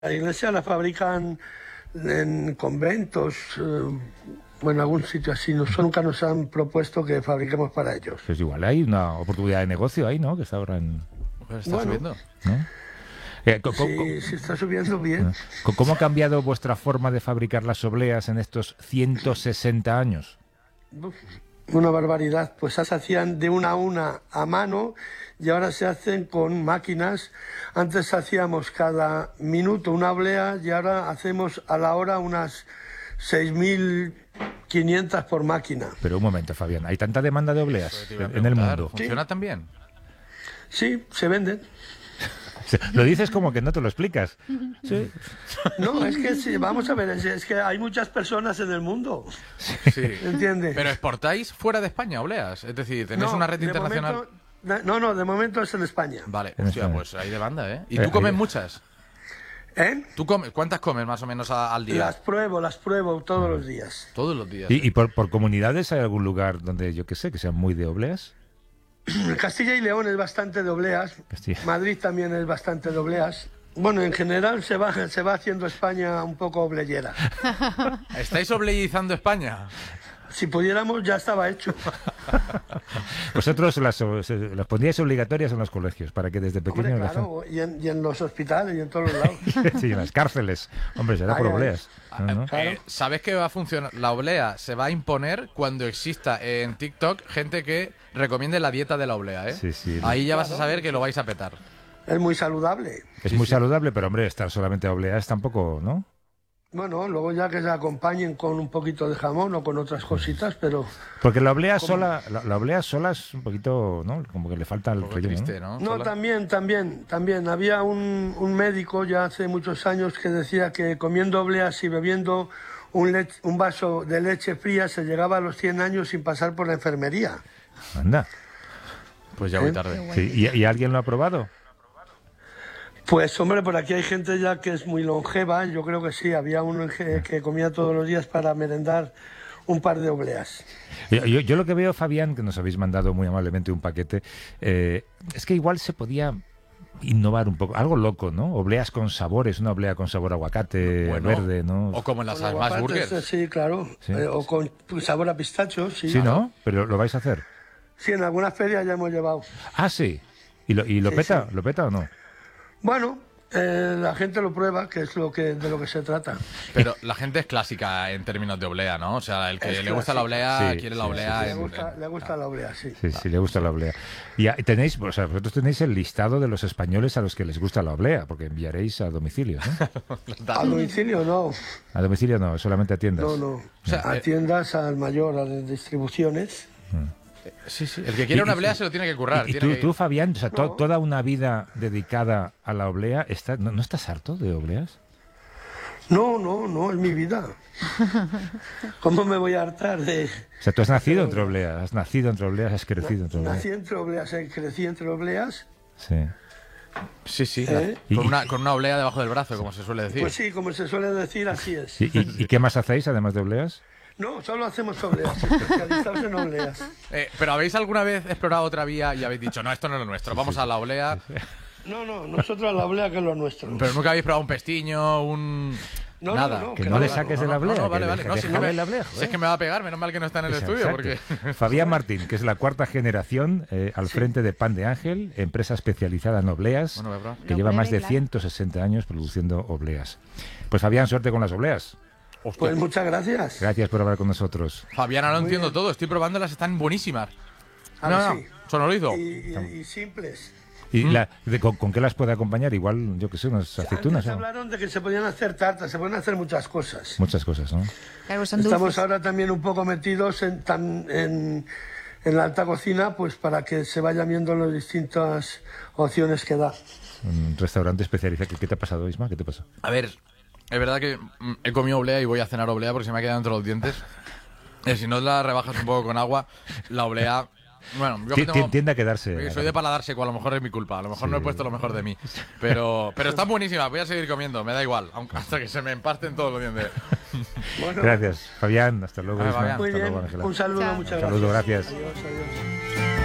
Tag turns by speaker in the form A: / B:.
A: La iglesia la fabrican en conventos, o en algún sitio así. Nosotros nunca nos han propuesto que fabriquemos para ellos.
B: Pues igual hay una oportunidad de negocio ahí, ¿no? Que está ahora en...
C: Pues está subiendo.
B: ¿no?
A: Sí, está subiendo bien.
B: ¿Cómo ha cambiado vuestra forma de fabricar las obleas en estos 160 años?
A: Una barbaridad. Pues se hacían de una a mano y ahora se hacen con máquinas. Antes hacíamos cada minuto una oblea y ahora hacemos a la hora unas 6.500 por máquina.
B: Pero un momento, Fabián, ¿hay tanta demanda de obleas en el mundo?
C: ¿Funciona tan bien?
A: Sí, se venden.
B: Lo dices como que no te lo explicas. Sí.
A: No, es que sí, vamos a ver, es que hay muchas personas en el mundo.
C: Sí.
A: ¿Entiendes?
C: ¿Pero exportáis fuera de España obleas? Es decir, ¿tenéis una red internacional?
A: De momento es en España.
C: Vale,
B: En
C: hostia,
B: España.
C: pues hay demanda, ¿eh? ¿Y tú comes muchas?
A: ¿Eh?
C: ¿Cuántas comes más o menos al día?
A: Las pruebo todos los días.
C: Todos los días.
B: ¿Y por comunidades hay algún lugar donde, yo qué sé, que sean muy de obleas?
A: Castilla y León es bastante de obleas.
B: Castilla.
A: Madrid también es bastante de obleas. Bueno, en general se va haciendo España un poco obleyera.
C: ¿Estáis obleyizando España?
A: Si pudiéramos ya estaba hecho.
B: Vosotros las pondríais obligatorias en los colegios para que desde pequeños...
A: Hombre, claro, y en los hospitales y en todos los lados.
B: Sí, en las cárceles. Hombre, será por
A: Ay, ay.
B: obleas. ¿no?
A: Claro.
C: ¿Sabes que va a funcionar? La oblea se va a imponer cuando exista en TikTok gente que recomiende la dieta de la oblea, ¿eh?
B: Sí, sí.
C: Ahí ya vas a saber que lo vais a petar.
A: Es muy saludable.
B: Es muy saludable, pero hombre, estar solamente a obleas tampoco, ¿no?
A: Bueno, luego ya que se acompañen con un poquito de jamón o con otras cositas, pero...
B: Porque la oblea sola, la oblea sola es un poquito, ¿no? Como que le falta el
C: Un poco
B: relleno,
C: triste,
B: ¿no?
C: ¿no?
A: No,
C: Sola.
A: también. Había un médico ya hace muchos años que decía que comiendo obleas y bebiendo un vaso de leche fría se llegaba a los 100 años sin pasar por la enfermería.
B: Anda.
C: Pues ya voy tarde.
B: Sí, ¿y alguien lo ha probado?
A: Pues hombre, por aquí hay gente ya que es muy longeva, yo creo que sí, había uno que comía todos los días para merendar un par de obleas.
B: Yo lo que veo, Fabián, que nos habéis mandado muy amablemente un paquete, es que igual se podía innovar un poco, algo loco, ¿no? Obleas con sabores, una oblea con sabor a aguacate
C: Bueno,
B: verde, ¿no?
C: O como en las
A: Con
C: Smash
A: aguacates,
C: Burgers.
A: sí, claro.
B: Sí.
A: O con sabor a pistacho, sí.
B: Sí, ¿no? Pero lo vais a hacer.
A: Sí, en algunas ferias ya hemos llevado.
B: Ah, sí. ¿Y lo
A: Sí,
B: peta?
A: sí.
B: ¿Lo peta o no?
A: Bueno, la gente lo prueba, que es de lo que se trata.
C: Pero la gente es clásica en términos de oblea, ¿no? O sea, el que
A: Es
C: le gusta la oblea
B: Sí,
C: quiere
B: sí,
C: la oblea.
A: Le gusta la oblea, sí.
B: Sí, sí, le gusta la oblea. Y tenéis, o sea, vosotros tenéis el listado de los españoles a los que les gusta la oblea, porque enviaréis a domicilio, ¿no?
A: A domicilio no,
B: A domicilio no, solamente a tiendas.
A: no.
C: O sea,
A: A tiendas, al mayor, a las distribuciones.
C: Sí, sí. El que quiere una oblea se lo tiene que currar.
B: Y
C: tiene que-
B: tú, Fabián, o sea,
A: No.
B: toda una vida dedicada a la oblea, ¿no estás harto de obleas?
A: No, es mi vida. ¿Cómo me voy a hartar de...?
B: O sea, tú has nacido entre obleas, has crecido entre obleas.
A: Nací entre obleas, crecí entre obleas.
B: Sí.
C: Sí, sí.
A: ¿Eh?
C: Con una oblea debajo del brazo, como se suele decir.
A: Pues sí, como se suele decir, así es.
B: ¿Y qué más hacéis además de obleas?
A: No, solo hacemos obleas, especializados en obleas.
C: ¿Pero habéis alguna vez explorado otra vía y habéis dicho, no, esto no es lo nuestro, vamos a la oblea?
A: No, nosotros la oblea que es lo nuestro.
C: Pero nunca habéis probado un pestiño,
A: No,
C: nada.
A: no,
B: Que
A: que
B: no le
A: no,
B: saques
C: No,
B: de la oblea.
C: no, vale,
B: que
C: vale. No, si
B: déjale
C: no
B: la oblea,
C: si es
B: joder.
C: que me va a pegar, menos mal que no está en el estudio.
B: Exacto.
C: Porque...
B: Fabián Martín, que es la cuarta generación al frente de Pan de Ángel, empresa especializada en obleas,
C: Bueno, voy a probar.
B: que
D: Lo
B: lleva
D: pruebe,
B: más de
D: claro.
B: 160 años produciendo obleas. Pues Fabián, suerte con las obleas.
A: Pues muchas gracias.
B: Gracias por hablar con nosotros.
C: Fabián, ahora lo
A: Muy
C: entiendo
A: bien.
C: todo, estoy probándolas, están buenísimas.
A: A
C: No,
A: ver,
C: no,
A: sí.
C: sonorizo.
A: Y simples.
B: ¿Y con qué las puede acompañar? Igual, yo qué sé, unas aceitunas.
A: Antes
B: ¿no?
A: hablaron de que se podían hacer tartas, se pueden hacer muchas cosas.
B: Muchas cosas, ¿no?
D: Claro, son
A: Estamos
D: dulces.
A: ahora también un poco metidos en la alta cocina, pues para que se vayan viendo las distintas opciones que da.
B: Un restaurante especializado. ¿Qué te ha pasado, Isma? ¿Qué te pasa?
C: A ver, es verdad que he comido oblea y voy a cenar oblea porque se me ha quedado entre los dientes. Si no la rebajas un poco con agua, la oblea... Bueno, yo que tengo...
B: Tiende a quedarse.
C: Oye, soy de paladar seco, a lo mejor es mi culpa, a lo mejor no he puesto lo mejor de mí. Pero están buenísimas, voy a seguir comiendo, me da igual, aunque hasta que se me empasten todos los dientes.
A: Bueno,
B: Gracias, Fabián. Hasta luego,
C: Vale,
B: Isma.
C: Fabián.
A: muy
B: Hasta
A: bien.
B: luego, Ángela.
A: Un saludo,
D: Chao.
A: muchas
B: Saludo,
A: gracias.
B: gracias.
A: Adiós.